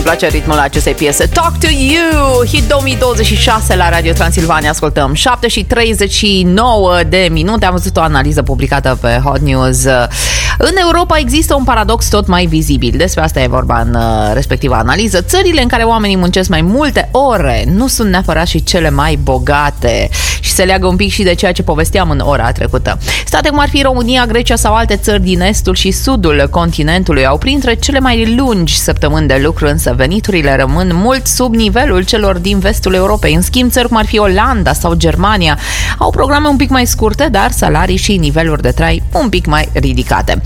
place ritmul acestei piese. Talk to You, hit 2026 la Radio Transilvania. Ascultăm 7:39 de minute. Am văzut o analiză publicată pe Hot News. În Europa există un paradox tot mai vizibil. Despre asta e vorba în respectiva analiză. Țările în care oamenii muncesc mai multe ore nu sunt neapărat și cele mai bogate. Și se leagă un pic și de ceea ce povesteam în ora trecută. State cum ar fi România, Grecia sau alte țări din estul și sudul continentului au printre cele mai lungi săptămâni de lucru, însă veniturile rămân mult sub nivelul celor din vestul Europei. În schimb, țări cum ar fi Olanda sau Germania au programe un pic mai scurte, dar salarii și niveluri de trai un pic mai ridicate.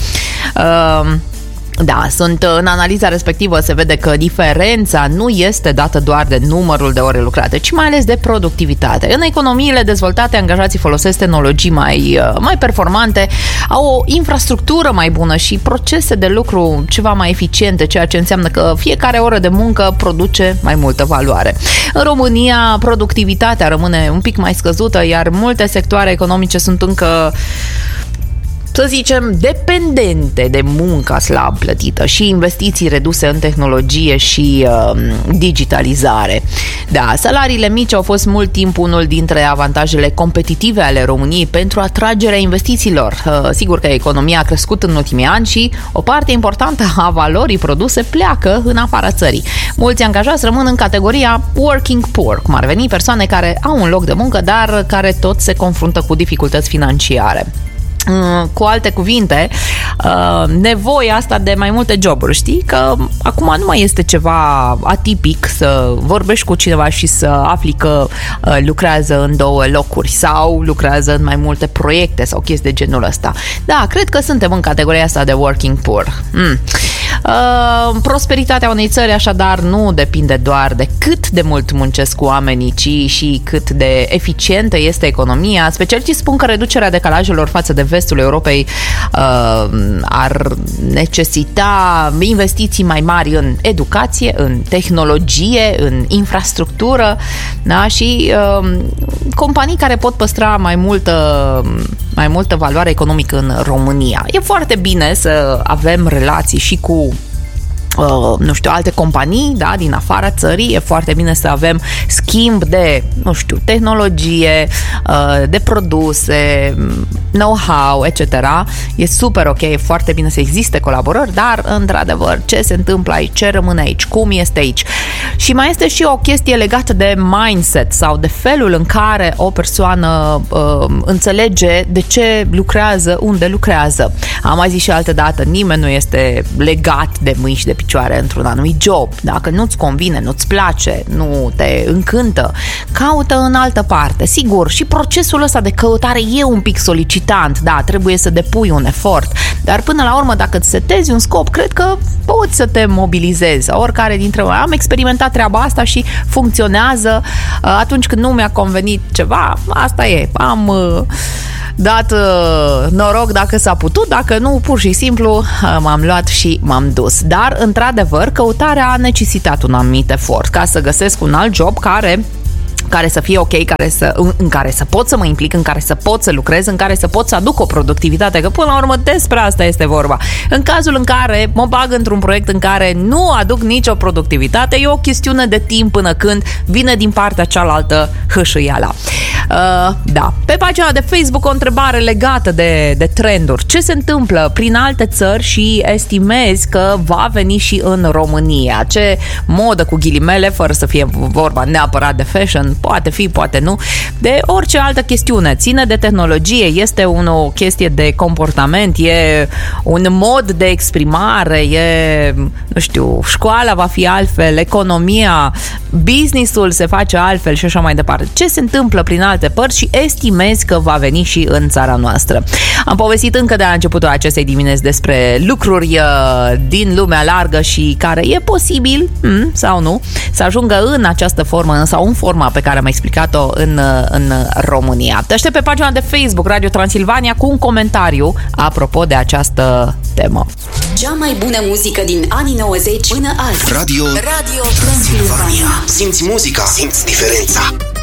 Da, în analiza respectivă se vede că diferența nu este dată doar de numărul de ore lucrate, ci mai ales de productivitate. În economiile dezvoltate, angajații folosesc tehnologii mai performante, au o infrastructură mai bună și procese de lucru ceva mai eficiente, ceea ce înseamnă că fiecare oră de muncă produce mai multă valoare. În România, productivitatea rămâne un pic mai scăzută, iar multe sectoare economice sunt încă, să zicem, dependente de munca slab plătită și investiții reduse în tehnologie și digitalizare. Da, salariile mici au fost mult timp unul dintre avantajele competitive ale României pentru atragerea investițiilor. Sigur că economia a crescut în ultimii ani și o parte importantă a valorii produse pleacă în afara țării. Mulți angajați rămân în categoria working poor, cum ar veni persoane care au un loc de muncă, dar care tot se confruntă cu dificultăți financiare. Cu alte cuvinte, nevoia asta de mai multe joburi, știi? Că acum nu mai este ceva atipic să vorbești cu cineva și să afli că lucrează în 2 locuri sau lucrează în mai multe proiecte sau chestii de genul ăsta. Da, cred că suntem în categoria asta de working poor. Prosperitatea unei țări așadar nu depinde doar de cât de mult muncesc oamenii, ci și cât de eficientă este economia. Specialiștii spun că reducerea decalajelor față de vestul Europei ar necesita investiții mai mari în educație, în tehnologie, în infrastructură, da? Și companii care pot păstra mai multă valoare economică în România. E foarte bine să avem relații și cu alte companii, da, din afara țării. E foarte bine să avem schimb de, tehnologie, de produse, know-how, etc. E super ok, e foarte bine să existe colaborări, dar, într-adevăr, ce se întâmplă aici, ce rămâne aici, cum este aici. Și mai este și o chestie legată de mindset sau de felul în care o persoană înțelege de ce lucrează, unde lucrează. Am mai zis și altă dată, nimeni nu este legat de mâini și de picioare într-un anumit job. Dacă nu-ți convine, nu-ți place, nu te încântă, caută în altă parte. Sigur, și procesul ăsta de căutare e un pic solicitant, da, trebuie să depui un efort, dar până la urmă, dacă îți setezi un scop, cred că poți să te mobilizezi. Oricare dintre noi. Am experimentat treaba asta și funcționează. Atunci când nu mi-a convenit ceva, asta e. Am dat noroc dacă s-a putut, dacă nu, pur și simplu m-am luat și m-am dus. Dar, într-adevăr, căutarea a necesitat un anumit efort ca să găsesc un alt job care să fie ok, în care să pot să mă implic, în care să pot să lucrez, în care să pot să aduc o productivitate, că până la urmă despre asta este vorba. În cazul în care mă bag într-un proiect în care nu aduc nicio productivitate, e o chestiune de timp până când vine din partea cealaltă hâșâiala. Da. Pe pagina de Facebook o întrebare legată de trenduri. Ce se întâmplă prin alte țări și estimezi că va veni și în România? Ce modă, cu ghilimele, fără să fie vorba neapărat de fashion, poate fi, poate nu, de orice altă chestiune. Ține de tehnologie, este o chestie de comportament, e un mod de exprimare, e, școala va fi altfel, economia, business-ul se face altfel și așa mai departe. Ce se întâmplă prin alte părți și estimezi că va veni și în țara noastră? Am povestit încă de la începutul acestei dimineți despre lucruri din lumea largă și care e posibil, sau nu, să ajungă în această formă sau în forma pe care am explicat-o în România. Te aștept pe pagina de Facebook Radio Transilvania cu un comentariu apropo de această temă. Cea mai bună muzică din anii 90 până azi. Radio Transilvania. Simți muzica, simți diferența.